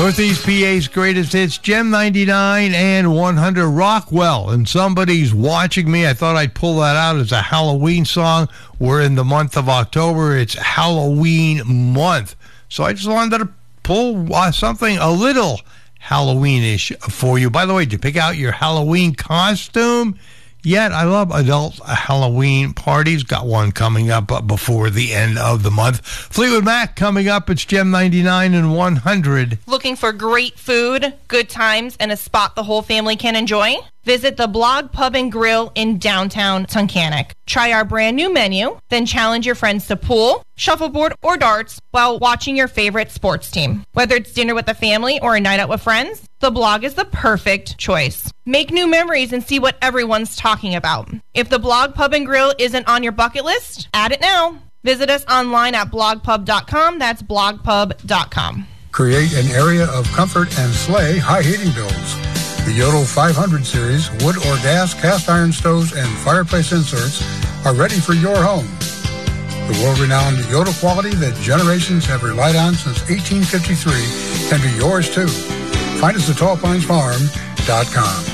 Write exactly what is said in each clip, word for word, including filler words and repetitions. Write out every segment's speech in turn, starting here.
Northeast P A's greatest hits, Gem ninety-nine and one hundred Rockwell. And somebody's watching me. I thought I'd pull that out as a Halloween song. We're in the month of October. It's Halloween month. So I just wanted to pull uh, something a little Halloween-ish for you. By the way, did you pick out your Halloween costume yet? I love adult Halloween parties. Got one coming up before the end of the month. Fleetwood Mac coming up. It's Gem ninety-nine and one hundred. Looking for great food, good times, and a spot the whole family can enjoy? Visit the Blog Pub and Grill in downtown Tunkhannock. Try our brand new menu, then challenge your friends to pool, shuffleboard, or darts while watching your favorite sports team. Whether it's dinner with the family or a night out with friends, the Blog is the perfect choice. Make new memories and see what everyone's talking about. If the Blog Pub and Grill isn't on your bucket list, add it now. Visit us online at blog pub dot com. That's blog pub dot com. Create an area of comfort and slay high heating bills. The Yodel five hundred series wood or gas cast iron stoves and fireplace inserts are ready for your home. The world-renowned Yodel quality that generations have relied on since eighteen fifty-three can be yours too. Find us at tall pines farm dot com.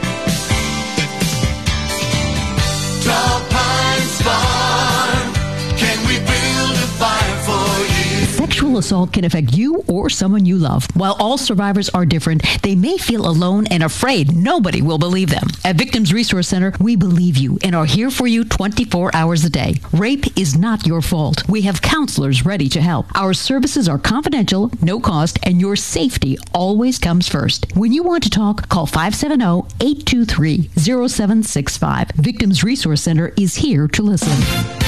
Tall Pines Farm, can we build a fire for you? Sexual assault can affect you or someone you love. While all survivors are different, they may feel alone and afraid nobody will believe them. At Victims Resource Center, we believe you and are here for you twenty-four hours a day. Rape is not your fault. We have counselors ready to help. Our services are confidential, no cost, and your safety always comes first. When you want to talk, call five seven zero, eight two three, zero seven six five. Victims Resource Center is here to listen.